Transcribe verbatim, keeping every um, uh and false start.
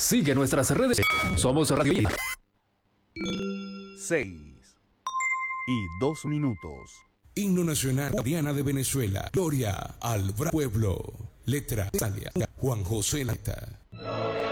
Sigue nuestras redes. Somos Radio I. Seis y dos minutos. Himno nacional Diana de Venezuela. Gloria al bravo pueblo. Letra Italia. Juan José Lata.